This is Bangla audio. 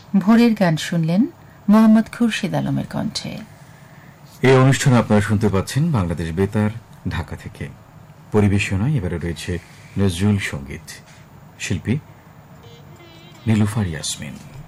ভোরের গান শুনলেন মোহাম্মদ খুরশিদ আলমের কণ্ঠে। এই অনুষ্ঠান আপনারা শুনতে পাচ্ছেন বাংলাদেশ বেতার ঢাকা থেকে। পরিবেশনায় এবারে রয়েছে নজরুল সঙ্গীত, শিল্পী নীলুফার ইয়াসমিন।